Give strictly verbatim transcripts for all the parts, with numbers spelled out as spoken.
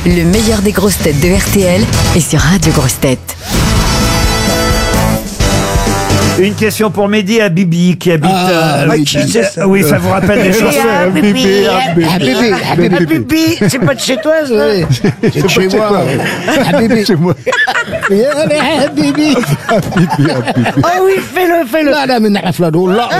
Le meilleur des grosses têtes de R T L est sur Radio Grosses Têtes. Une question pour Mehdi Habibi qui habite... Ah, euh, oui, qui- c'est ça. euh, oui, ça vous rappelle des chansons. Habibi, Habibi, Habibi, c'est pas de chez toi, ça? c'est de chez moi. Habibi. C'est moi. Habibi. Oh oui, fais-le, fais-le. لا لا من نعرف لا والله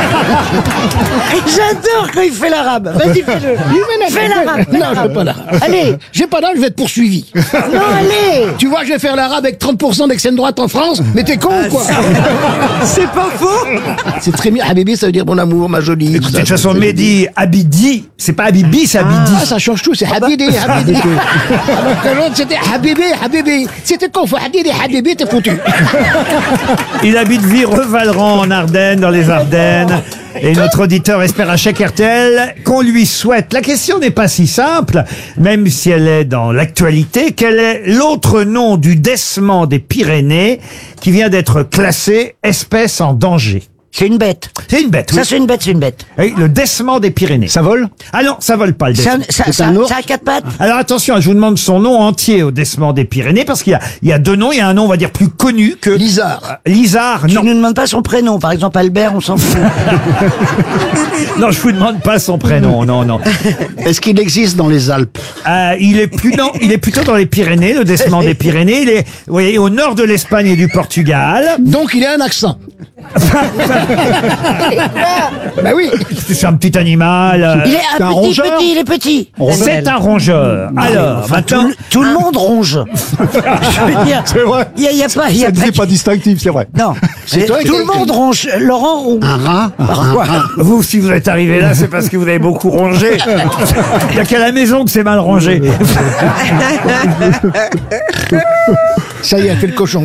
J'adore quand il fait l'arabe. Vas-y, fais-le. Fais l'arabe. fais Non, je l'arabe. fais pas l'arabe. Allez. J'ai pas d'âge, je vais être poursuivi. Non, allez. Tu vois, je vais faire l'arabe avec trente pour cent d'extrême droite en France, mais t'es con ou quoi? C'est pas faux. C'est très bien. Habibi, ça veut dire mon amour, ma jolie. Écoutez, de toute façon, Mehdi Habidi, c'est pas Habibi, c'est Habidi. Ah, ça change tout, c'est Habibi, Habibi. Alors que l'autre, c'était Habibi, Habibi. C'était con, faut Habibi, Habibi, t'es foutu. Il habite Virevalran en Ardennes, dans les Ardennes. Et notre auditeur espère à chaque R T L qu'on lui souhaite. La question n'est pas si simple, même si elle est dans l'actualité. Quel est l'autre nom du décement des Pyrénées qui vient d'être classé espèce en danger? C'est une bête. C'est une bête, oui. Ça, c'est une bête, c'est une bête. Oui, le décement des Pyrénées. Ça vole? Ah non, ça vole pas le C'est décement. un, ça, C'est ça, un ours ça a quatre pattes. Alors attention, je vous demande son nom entier au décement des Pyrénées, parce qu'il y a, il y a deux noms. Il y a un nom, on va dire, plus connu que... Lizard. Lizard, Tu non. ne nous demandes pas son prénom. Par exemple, Albert, on s'en fout. Non, je vous demande pas son prénom, non, non. Est-ce qu'il existe dans les Alpes? Euh, il est plus, non, il est plutôt dans les Pyrénées, le décement des Pyrénées. Il est, vous voyez, au nord de l'Espagne et du Portugal. Donc il a un accent. Bah oui. C'est un petit animal. euh, Il est C'est un un petit, rongeur petit, il est petit. C'est un rongeur. Alors, Enfin, tout, maintenant, le- tout le monde ronge. Je veux dire, C'est vrai. il y a, il y a pas, il y a Ça pas. disait pas distinctif, c'est vrai. Non, c'est toi tout qui- le monde ronge. Laurent ronge. Un rat. Pourquoi? vous, si vous êtes arrivé là, c'est parce que vous avez beaucoup rongé. Il n'y a qu'à la maison que c'est mal rongé. Ça y est, elle fait le cochon.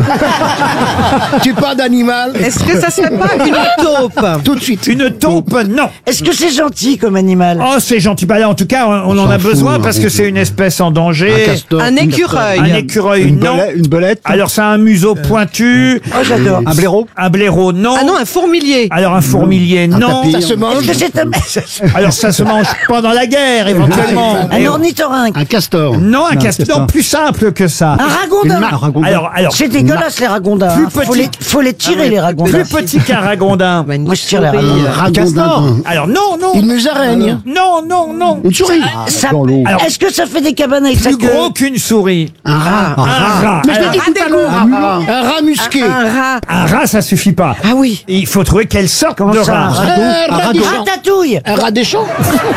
Tu parles d'animal. Est-ce que ça serait pas une taupe? Tout de suite. Une taupe, non. Est-ce que c'est gentil comme animal? Oh, c'est gentil. Bah là, en tout cas, on, on en a s'en besoin fout, parce que c'est une espèce en Un danger. castor. Un écureuil. Un écureuil, Une, non. belette, une belette. Alors, c'est un museau pointu. Oh, j'adore. Un blaireau. Un blaireau, non. Ah non, un fourmilier. Alors, un fourmilier, non. tapir. Ça se Est-ce mange. que c'est un, Alors, ça se mange pendant la guerre, éventuellement. un Et- ornithorynque? Un castor. Non, un Non, castor. c'est ça. Non, plus simple que ça. Un ragondin? Un ragondin. Alors, alors. C'est dégueulasse, les ragondins. Plus hein. Faut petit. les, faut les tirer, les ragondins. Plus petit qu'un ragondin. Moi, je tire les ragondins. Un ragondin. Alors, non, non. Une musaraigne. Non, non, non. Une souris. Ça- dans l'eau. Alors- Est-ce que ça fait des cabanes avec sa Plus queue? gros qu'une souris. Un rat. Un rat. Mais je l'ai Alors, dit tout à l'heure. Un rat musqué. Un rat. un rat, ça suffit pas. Ah oui. Il faut trouver quelle sorte Comment de ça, un rat. rat Un rat des champs. Ratatouille. Un rat des champs.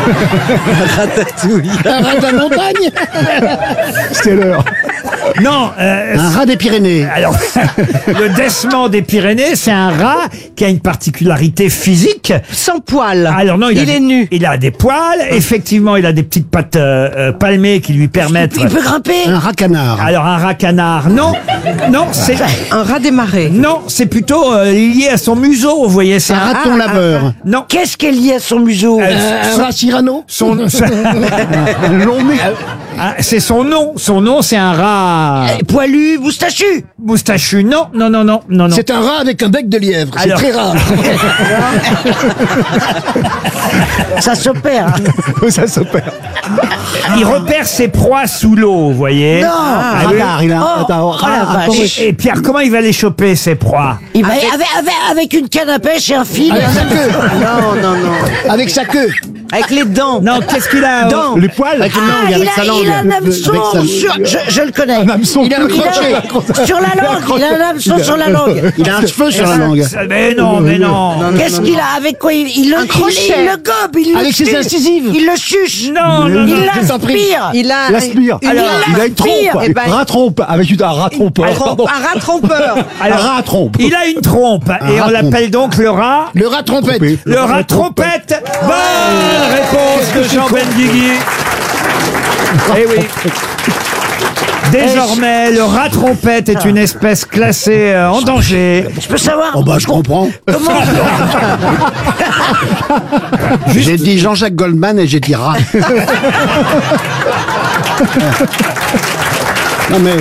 Un rat de la montagne. C'est l'heure. Non, euh, Un rat des Pyrénées. alors, le décement des Pyrénées, c'est un rat qui a une particularité physique. Sans poils. Alors non, il, a il des- est nu. Il a des poils. Effectivement, il a des petites pattes euh, euh, palmées qui lui permettent. Il peut grimper. Un rat canard. Alors un rat canard, non, non, c'est Un rat des marais. non, c'est plutôt euh, lié à son museau, vous voyez, c'est Un un raton laveur. non. Qu'est-ce qu'elle y a à son museau? Euh, Un rat Cyrano. Son, Un long nez. Ah, c'est son nom. Son nom, c'est un rat Eh, Poilu, moustachu. moustachu. Non, non, non, non, non, non. C'est un rat avec un bec de lièvre. C'est Alors- très rare. Ça s'opère. Ça s'opère. Il repère ses proies sous l'eau, vous voyez. Non. Ah, oui. Radar, il a un Oh, radar. oh la Ah, vache. Et Pierre, comment il va les choper, ses proies? Il va- avec, avec, avec une canne à pêche et un fil. Avec sa queue. Non, non, non. Avec sa queue. Avec les dents. Non, qu'est-ce qu'il a? Dents. Les poils. Avec une Ah, langue, il, avec a, sa langue. il a un hameçon Avec sa- sur... Je, je le connais. Un hameçon. Il a un Il crochet. a, sur la langue. Il a un hameçon sur la langue. Il a un cheveu sur la langue. Mais non, mais non. Qu'est-ce qu'il a? Avec quoi il, il, le, il, crochet. il le gobe. Il Avec le ses suce. incisives. Il le chuche. Non, non, Il non. Je t'en prie. l'aspire. Il a Il aspire. Il Alors, il a une aspire. trompe. Eh ben, Un trompe. Avec une- un rat trompeur. un, Pardon. un rat trompeur. Un rat trompe. Il a une trompe et rat on l'appelle donc le rat. Le rat trompette. Trompé. Le rat trompette. Bonne réponse de Jean Benguigui. Eh oui. Désormais, le rat trompette est une espèce classée euh, en danger. Je peux savoir Oh bah je comprends. comment... J'ai dit Jean-Jacques Goldman et j'ai dit rat. Non mais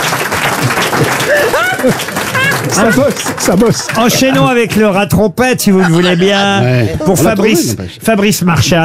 Ça bosse. Ça bosse. Enchaînons avec le rat trompette, si vous le voulez bien, Ouais. pour On l'a Fabrice, trouvé, n'empêche. Fabrice Marchal.